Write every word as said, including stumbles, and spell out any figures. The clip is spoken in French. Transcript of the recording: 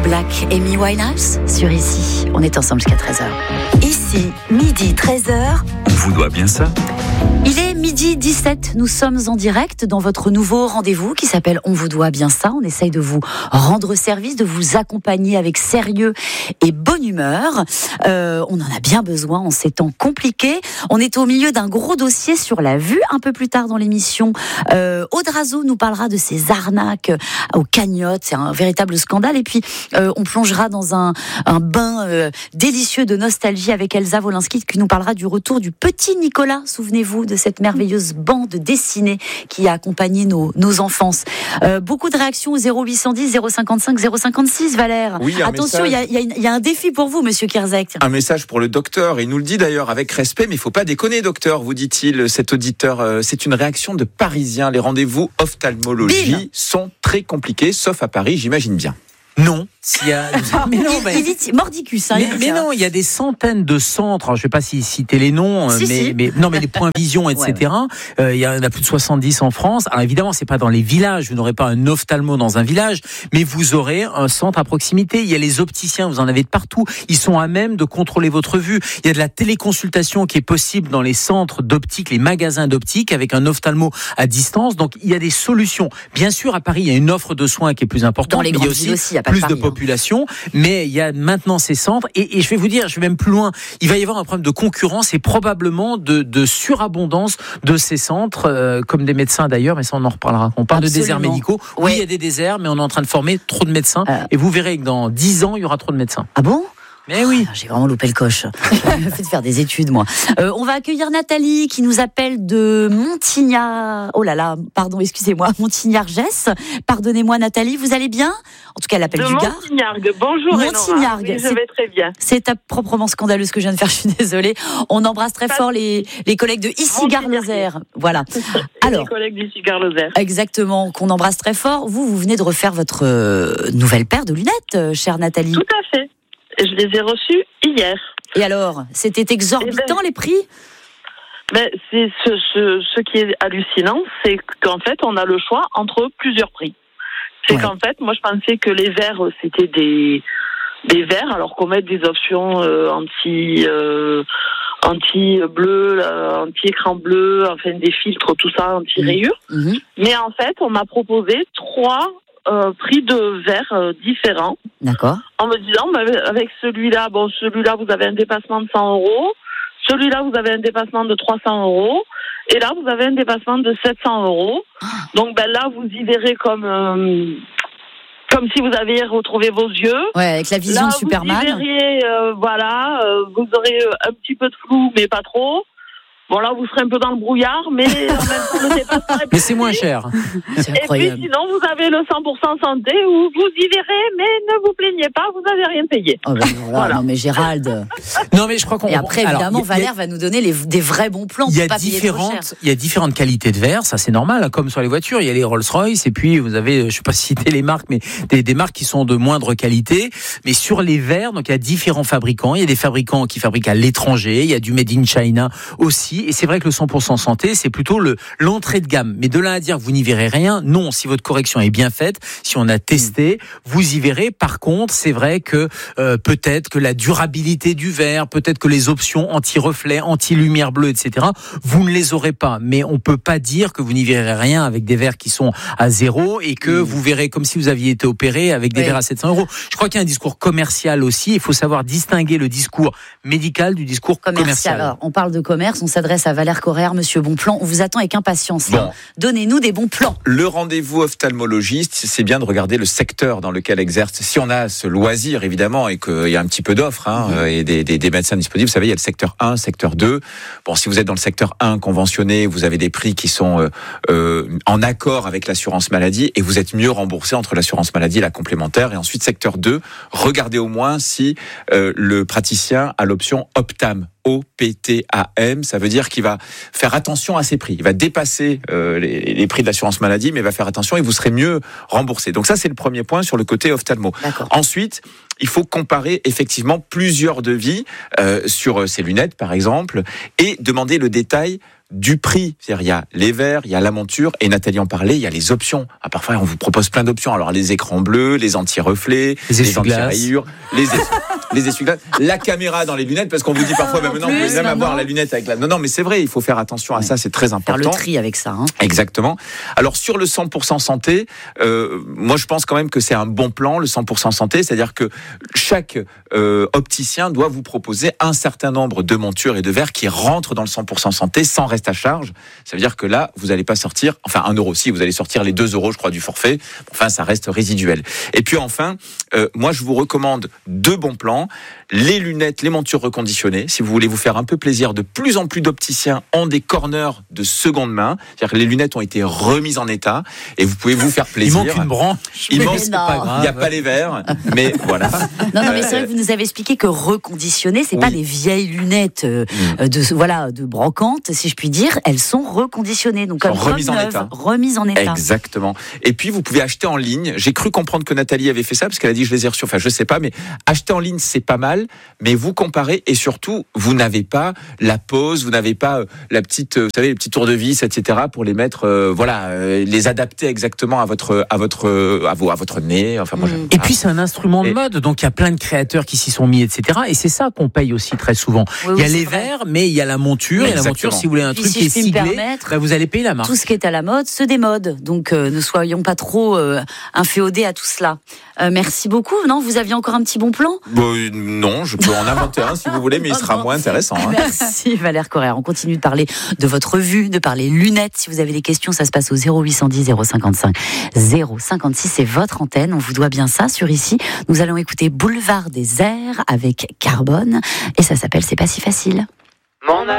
Black, Amy Winehouse sur Ici. On est ensemble jusqu'à treize heures. Ici, midi, treize heures. On vous doit bien ça. Il est midi dix-sept, nous sommes en direct dans votre nouveau rendez-vous qui s'appelle On vous doit bien ça. On essaye de vous rendre service, de vous accompagner avec sérieux et bonne humeur. Euh, on en a bien besoin en ces temps compliqués. On est au milieu d'un gros dossier sur la vue. Un peu plus tard dans l'émission, euh, Aude Razou nous parlera de ces arnaques aux cagnottes. C'est un véritable scandale. Et puis, euh, on plongera dans un, un bain euh, délicieux de nostalgie avec Elsa Wolinski qui nous parlera du retour du petit Nicolas. Souvenez-vous de cette merveilleuse bande dessinée qui a accompagné nos, nos enfances. Euh, beaucoup de réactions au zéro huit cent dix, zéro cinquante-cinq, zéro cinquante-six, Valère. Oui, attention, il y a, y, a y a un défi pour vous, monsieur Kierzek. Un message pour le docteur. Il nous le dit d'ailleurs avec respect, mais il ne faut pas déconner, docteur, vous dit-il, cet auditeur. Euh, c'est une réaction de Parisiens. Les rendez-vous ophtalmologie Bim. sont très compliqués, sauf à Paris, j'imagine bien. Non. S'il y a... mais non, mais... Il dit mordicus. Hein, mais, mais non, il y a des centaines de centres. Alors, je ne vais pas citer les noms, si, mais, si. mais non, mais les points vision, et cetera. Ouais, ouais. Euh, il y en a plus de soixante-dix en France. Alors évidemment, c'est pas dans les villages. Vous n'aurez pas un ophtalmo dans un village, mais vous aurez un centre à proximité. Il y a les opticiens. Vous en avez de partout. Ils sont à même de contrôler votre vue. Il y a de la téléconsultation qui est possible dans les centres d'optique, les magasins d'optique, avec un ophtalmo à distance. Donc il y a des solutions. Bien sûr, à Paris, il y a une offre de soins qui est plus importante. Dans les mais grandes il y a aussi, villes aussi, il y a pas plus de, Paris, de population. Hein. Mais il y a maintenant ces centres. Et, et je vais vous dire, je vais même plus loin. Il va y avoir un problème de concurrence et probablement de, de surabondance de ces centres, euh, comme des médecins d'ailleurs, mais ça on en reparlera. On parle Absolument. de déserts médicaux. Oui, oui, il y a des déserts, mais on est en train de former trop de médecins. Euh... Et vous verrez que dans dix ans, il y aura trop de médecins. Ah bon ? Mais oui. Ah, j'ai vraiment loupé le coche. J'ai fait de faire des études, moi. Euh, on va accueillir Nathalie qui nous appelle de Montignard. Oh là là, pardon, excusez-moi, Montignargues. Pardonnez-moi, Nathalie, vous allez bien ? En tout cas, elle appelle de du Gard. Montignargues. Bonjour, Montignargues. Oui, je vais très bien. C'est proprement scandaleux ce que je viens de faire. Je suis désolée. On embrasse très Pas fort les les collègues de Ici Gare Lozère. Voilà. Alors, les collègues d'Ici Gare Lozère. Exactement, qu'on embrasse très fort. Vous, vous venez de refaire votre euh, nouvelle paire de lunettes, chère Nathalie. Tout à fait. Je les ai reçus hier. Et alors, c'était exorbitant ben, les prix ? ben, c'est ce, ce, ce qui est hallucinant, c'est qu'en fait, on a le choix entre plusieurs prix. C'est ouais. qu'en fait, moi, je pensais que les verres, c'était des, des verres, alors qu'on met des options euh, anti... Euh, anti-bleu, euh, anti-écran bleu, enfin des filtres, tout ça, anti-rayures. Mmh. Mais en fait, on m'a proposé trois Euh, prix de verre euh, différents. D'accord. En me disant, bah, avec celui-là, bon, celui-là, vous avez un dépassement de cent euros. Celui-là, vous avez un dépassement de trois cents euros. Et là, vous avez un dépassement de sept cents euros. Donc, ben là, vous y verrez comme, euh, comme si vous aviez retrouvé vos yeux. Ouais, avec la vision là, de Superman. Vous y verriez, euh, voilà, euh, vous aurez un petit peu de flou, mais pas trop. Bon, là, vous serez un peu dans le brouillard, mais en même temps, le dépassement est Mais c'est moins cher. C'est Et incroyable. puis, sinon, vous avez le cent pour cent santé où vous y verrez, mais ne vous plaignez pas, vous n'avez rien payé. Oh ben, voilà, voilà. Non, mais Gérald. Non, mais je crois qu'on. Et après, évidemment, Alors, Valère a... va nous donner les, des vrais bons plans. Il y a pour pas différentes, il y a différentes qualités de verre, ça c'est normal, hein, comme sur les voitures. Il y a les Rolls-Royce, et puis vous avez, je sais pas citer les marques, mais des, des marques qui sont de moindre qualité. Mais sur les verres, donc il y a différents fabricants. Il y a des fabricants qui fabriquent à l'étranger. Il y a du Made in China aussi. Et c'est vrai que le cent pour cent santé, c'est plutôt le, l'entrée de gamme. Mais de là à dire que vous n'y verrez rien, non, si votre correction est bien faite, si on a testé, vous y verrez. Par contre, c'est vrai que euh, peut-être que la durabilité du verre, peut-être que les options anti-reflet, anti-lumière bleue, et cetera, vous ne les aurez pas. Mais on peut pas dire que vous n'y verrez rien avec des verres qui sont à zéro et que mmh. vous verrez comme si vous aviez été opéré avec des oui. verres à sept cents euros. Je crois qu'il y a un discours commercial aussi. Il faut savoir distinguer le discours médical du discours commercial. commercial. Alors, on parle de commerce, on s'adresse à Valère Correa, Monsieur Bonplan, on vous attend avec impatience. Bon. Hein. Donnez-nous des bons plans. Le rendez-vous ophtalmologiste, c'est bien de regarder le secteur dans lequel exerce. Si on a ce loisir, évidemment, et qu'il y a un petit peu d'offres hein, mmh. et des, des, des médecins disponibles, vous savez, il y a le secteur un, secteur deux. Bon, si vous êtes dans le secteur un conventionné, vous avez des prix qui sont euh, euh, en accord avec l'assurance maladie et vous êtes mieux remboursé entre l'assurance maladie et la complémentaire. Et ensuite, secteur deux, regardez au moins si euh, le praticien a l'option Optam. O P T A M, ça veut dire qu'il va faire attention à ses prix. Il va dépasser euh, les, les prix de l'assurance maladie, mais il va faire attention et vous serez mieux remboursé. Donc ça, c'est le premier point sur le côté ophtalmo. D'accord. Ensuite, il faut comparer effectivement plusieurs devis euh, sur ces lunettes, par exemple, et demander le détail du prix. C'est-à-dire, il y a les verres, il y a la monture, et Nathalie en parlait, il y a les options. Ah, parfois, on vous propose plein d'options. Alors, les écrans bleus, les anti-reflets, les, les anti-rayures, les, es- les essuie-glaces, la caméra dans les lunettes, parce qu'on vous dit parfois, bah, maintenant, plus, vous pouvez même non, avoir non. la lunette avec la... Non, non, mais c'est vrai, il faut faire attention à ça, c'est très Faire important. le tri avec ça. Hein. Exactement. Alors sur le cent pour cent santé, euh, moi je pense quand même que c'est un bon plan, le cent pour cent santé, c'est-à-dire que chaque euh, opticien doit vous proposer un certain nombre de montures et de verres qui rentrent dans le cent pour cent santé sans reste à charge. Ça veut dire que là, vous n'allez pas sortir, enfin un euro si, vous allez sortir les deux euros je crois du forfait, enfin ça reste résiduel. Et puis enfin, euh, moi je vous recommande deux bons plans, les lunettes, les montures reconditionnées, si vous voulez vous faire un peu plaisir, de plus en plus d'opticiens ont des corners de seconde main, c'est-à-dire que les lunettes ont été remises en état et vous pouvez vous faire Il plaisir. manque une branche. Il Mais manque, non. pas grave. il n'y a pas les verres, mais voilà. Non, non, mais c'est vrai que vous nous avez expliqué que reconditionner, c'est Oui. pas des vieilles lunettes euh, Mm. de voilà de brocante, si je puis dire. Elles sont reconditionnées, donc Sont comme remises en neuves, état. remises en état. Exactement. Et puis vous pouvez acheter en ligne. J'ai cru comprendre que Nathalie avait fait ça parce qu'elle a dit je les ai reçus. Enfin je sais pas, mais acheter en ligne c'est pas mal. Mais vous comparez et surtout vous n'avez pas la pose, vous n'avez pas euh, la petite, euh, vous savez les petits tours de vis, et cetera pour les mettre, euh, voilà, euh, les adapter exactement à votre, à votre, euh, à vos, à votre nez. Enfin moi. Mm. j'aime Et pas. puis c'est un instrument de Et- mode, donc il y a plein de créateurs qui s'y sont mis, et cetera. Et c'est ça qu'on paye aussi très souvent. Oui, il y a oui, les c'est vrai. verres, mais il y a la monture. Et la Exactement. monture, si vous voulez un Puis truc si qui est je puis me ciblé, permettre, bah, vous allez payer la marque. Tout ce qui est à la mode se démode, donc euh, ne soyons pas trop euh, inféodés à tout cela. Euh, merci beaucoup. Non, vous aviez encore un petit bon plan. Bon, euh, non, je peux en inventer un si vous voulez, mais il sera Non. moins intéressant. Hein. Merci Valère Correa. On continue de parler de votre vue, de parler lunettes. Si vous avez des questions, ça se passe au zéro huit cent dix zéro cinquante-cinq zéro cinquante-six. C'est votre antenne. On vous doit bien ça sur ici. Nous allons écouter Boulevard des Airs avec Carbone et ça s'appelle C'est pas si facile. Mon